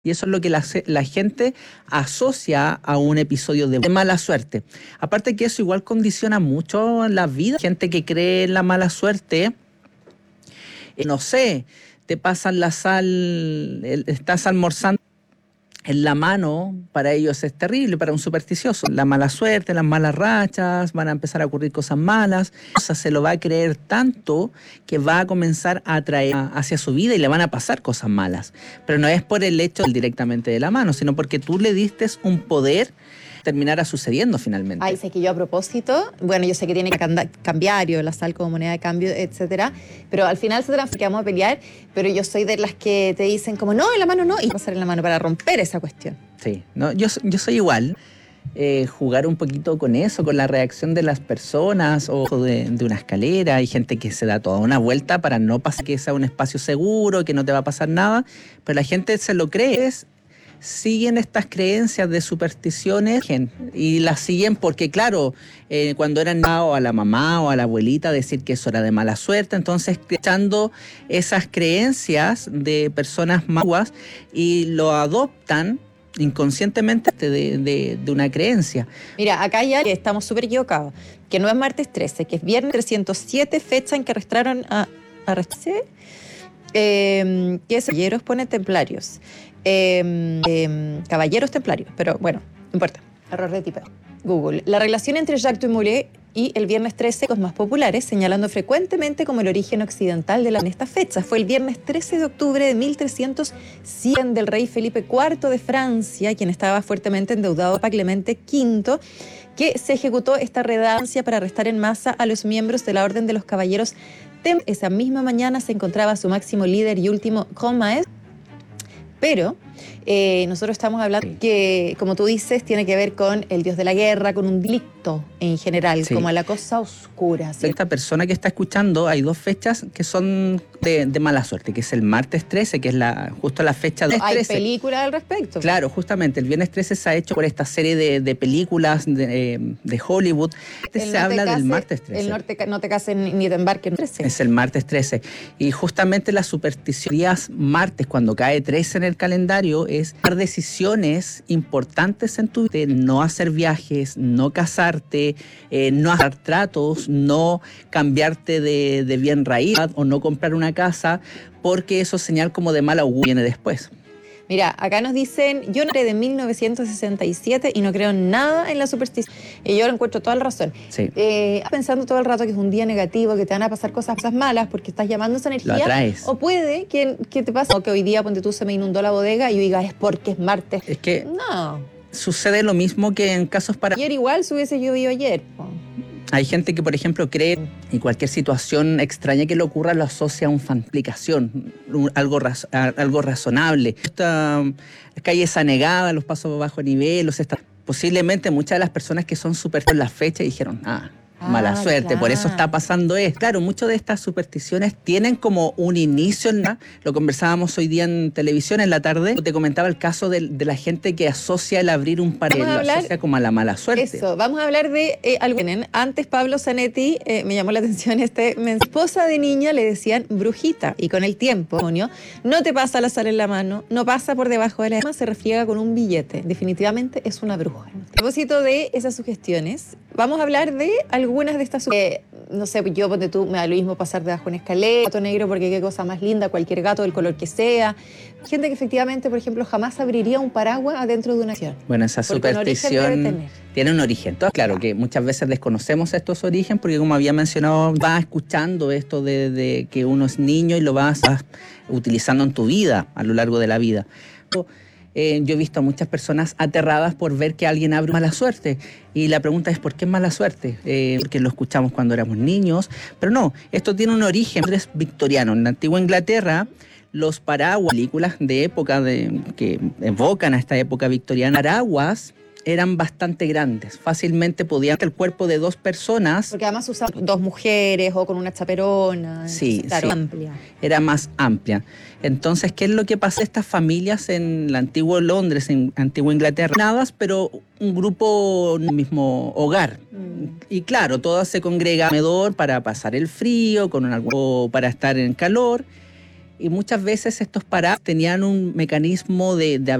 Y eso es lo que la gente asocia a un episodio de mala suerte. Aparte que eso igual condiciona mucho la vida. Gente que cree en la mala suerte, no sé, te pasan la sal, estás almorzando en la mano, para ellos es terrible, para un supersticioso. La mala suerte, las malas rachas, van a empezar a ocurrir cosas malas. Se lo va a creer tanto que va a comenzar a atraer hacia su vida y le van a pasar cosas malas. Pero no es por el hecho directamente de la mano, sino porque tú le diste un poder terminara sucediendo finalmente. Ay, sé que yo a propósito, bueno, yo sé que tiene cambiario, la sal como moneda de cambio, etcétera, pero al final se transforma que vamos a pelear, pero yo soy de las que te dicen como no, en la mano no, y pasar en la mano para romper esa cuestión. Sí, no, yo soy igual. Jugar un poquito con eso, con la reacción de las personas o de una escalera. Hay gente que se da toda una vuelta para no pasar, que sea un espacio seguro, que no te va a pasar nada, pero la gente se lo cree. Siguen estas creencias de supersticiones y las siguen porque, claro, cuando eran a la mamá o a la abuelita decir que eso era de mala suerte, entonces echando esas creencias de personas malas y lo adoptan inconscientemente de una creencia. Mira, acá ya estamos súper equivocados, que no es martes 13, que es viernes 307, fecha en que arrestaron a que es caballeros pone templarios. Caballeros templarios, pero bueno, no importa. Error de tipeo. Google. La relación entre Jacques Dumoulin y el viernes 13 los más populares, señalando frecuentemente como el origen occidental en esta fecha. Fue el viernes 13 de octubre de 1300 del rey Felipe IV de Francia, quien estaba fuertemente endeudado a Clemente V, que se ejecutó esta redancia para arrestar en masa a los miembros de la Orden de los Caballeros. Esa misma mañana se encontraba su máximo líder y último grand maître. Pero nosotros estamos hablando que, como tú dices, tiene que ver con el dios de la guerra, con un delicto en general, sí, como la cosa oscura. ¿Sí? Esta persona que está escuchando, hay dos fechas que son de mala suerte, que es el martes 13, que es justo la fecha del 13. Hay películas al respecto. Claro, justamente, el viernes 13 se ha hecho por esta serie de películas de Hollywood. Se habla del martes 13. No te cases ni te embarques. 13. Es el martes 13. Y justamente la superstición días martes, cuando cae 13 en el calendario, es tomar decisiones importantes en tu vida, no hacer viajes, no casarte, no hacer tratos, no cambiarte de bien raíz o no comprar una casa, porque eso es señal como de mal augurio, viene después. Mira, acá nos dicen, yo nací de 1967 y no creo nada en la superstición. Y yo lo encuentro toda la razón. Sí. Pensando todo el rato que es un día negativo, que te van a pasar cosas malas porque estás llamando esa energía. Lo atraes. O puede que te pase, o que hoy día, ponte tú, se me inundó la bodega y yo diga, es porque es martes. Es que no. Sucede lo mismo que en casos para... Ayer igual se hubiese llovido ayer. Hay gente que, por ejemplo, cree y cualquier situación extraña que le ocurra lo asocia a una explicación, algo razonable. Esta calle es anegada, los pasos bajo nivel, posiblemente muchas de las personas que son súper en la fecha dijeron, mala suerte, claro, por eso está pasando esto. Claro, muchas de estas supersticiones tienen como un inicio, lo conversábamos hoy día en televisión en la tarde, te comentaba el caso de la gente que asocia el abrir un pared, lo asocia como a la mala suerte. Eso, vamos a hablar de algo. Antes Pablo Zanetti, me llamó la atención esposa de niña le decían brujita, y con el tiempo, no te pasa la sal en la mano, no pasa por debajo de la mano, se refriega con un billete, definitivamente es una bruja. A propósito de esas sugestiones, vamos a hablar de algunas de estas no sé, yo ponte tú, me da lo mismo pasar debajo de una escalera, gato negro porque qué cosa más linda, cualquier gato del color que sea. Gente que efectivamente, por ejemplo, jamás abriría un paraguas adentro de una acción. Bueno, esa superstición tiene un origen. Entonces, claro, que muchas veces desconocemos estos orígenes porque, como había mencionado, vas escuchando esto de que uno es niño y lo vas utilizando en tu vida, a lo largo de la vida. Yo he visto a muchas personas aterradas por ver que alguien abre mala suerte. Y la pregunta es, ¿por qué es mala suerte? Porque lo escuchamos cuando éramos niños. Pero no, esto tiene un origen victoriano. En la antigua Inglaterra, los paraguas, películas de época que evocan a esta época victoriana, paraguas eran bastante grandes. Fácilmente podían el cuerpo de dos personas. Porque además usaban dos mujeres o con una chaperona. Sí, claro, sí. Amplia. Era más amplia. Entonces, ¿qué es lo que pasa? Estas familias en el antiguo Londres, en antigua Inglaterra, nada, pero un grupo en el mismo hogar. Y claro, todas se congregan en el comedor para pasar el frío, con algo para estar en calor. y muchas veces estos parados tenían un mecanismo de